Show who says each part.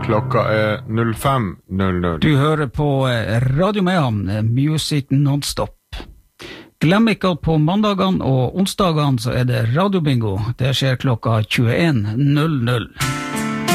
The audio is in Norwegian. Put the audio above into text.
Speaker 1: Klokka 05:00.
Speaker 2: Du hører på Radio Mehamn, Music Non-Stop. Glem ikke at på mandagene og onsdagene så det radiobingo. Det skjer klokka 21:00.